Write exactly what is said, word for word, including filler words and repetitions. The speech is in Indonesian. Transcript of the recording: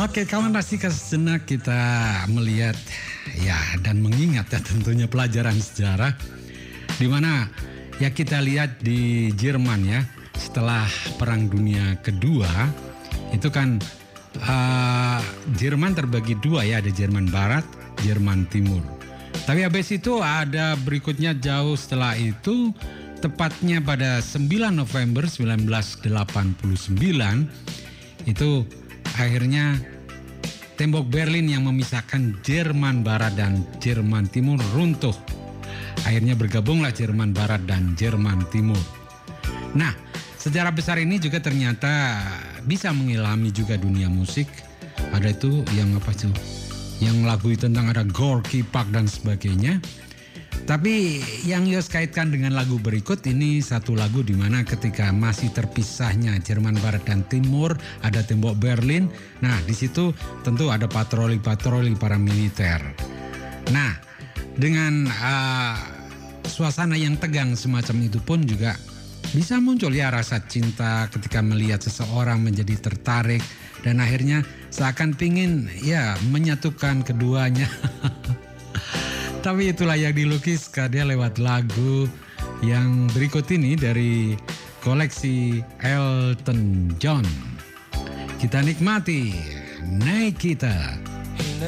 Oke, kawan Rasika, sejenak kita melihat ya dan mengingat ya tentunya pelajaran sejarah di mana ya kita lihat di Jerman ya setelah Perang Dunia Kedua itu kan uh, Jerman terbagi dua ya, ada Jerman Barat, Jerman Timur. Tapi habis itu ada berikutnya jauh setelah itu, tepatnya pada sembilan November seribu sembilan ratus delapan puluh sembilan itu akhirnya tembok Berlin yang memisahkan Jerman Barat dan Jerman Timur runtuh. Akhirnya bergabunglah Jerman Barat dan Jerman Timur. Nah, sejarah besar ini juga ternyata bisa mengilhami juga dunia musik. Ada itu yang apa tuh? Yang lagu tentang ada Gorky Park dan sebagainya. Tapi yang Yos kaitkan dengan lagu berikut ini satu lagu di mana ketika masih terpisahnya Jerman Barat dan Timur ada tembok Berlin. Nah, di situ tentu ada patroli-patroli para militer. Nah, dengan uh, suasana yang tegang semacam itu pun juga bisa muncul ya rasa cinta ketika melihat seseorang menjadi tertarik dan akhirnya seakan pingin ya menyatukan keduanya. Tapi itulah yang dilukiskan dia lewat lagu yang berikut ini dari koleksi Elton John. Kita nikmati Nikita.